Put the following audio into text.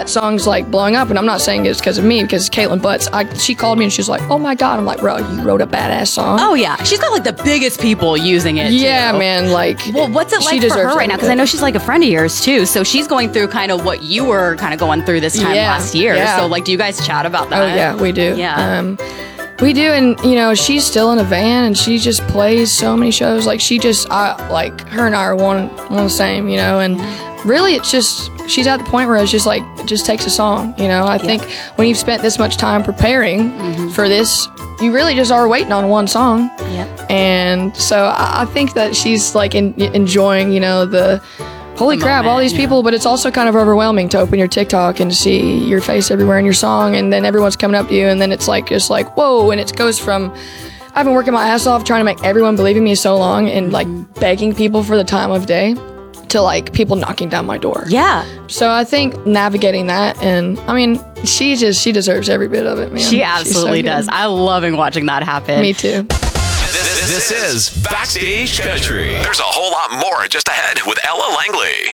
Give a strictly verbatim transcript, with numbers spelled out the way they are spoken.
that song's like blowing up, and I'm not saying it's because of me, because Caitlin Butts, I, she called me and she was like, oh my God. I'm like, bro, you wrote a badass song. Oh yeah, she's got like the biggest people using it. Yeah, too. man. Like, well, what's it like for her right now? Because I know she's like a friend of yours too. So she's going through kind of what you were kind of going through this time yeah, last year. Yeah. So like, do you guys chat about that? Oh yeah, we do. Yeah. Um, we do, and you know, she's still in a van, and she just plays so many shows. Like she just, I, like her and I are one, one the same, you know. And really, it's just she's at the point where it's just like it just takes a song, you know. I yeah. think when you've spent this much time preparing mm-hmm. for this, you really just are waiting on one song. Yep. And so I, I think that she's like in, enjoying, you know, the. Holy the crap, moment, all these yeah. people, but it's also kind of overwhelming to open your TikTok and to see your face everywhere in your song, and then everyone's coming up to you, and then it's like, just like, whoa, and it goes from, I've been working my ass off trying to make everyone believe in me so long and like begging people for the time of day to like people knocking down my door. Yeah. So I think navigating that, and I mean, she just, she deserves every bit of it, man. She absolutely so does. I loving watching that happen. Me too. This, this is Backstage Country. There's a whole lot more just ahead with Ella Langley.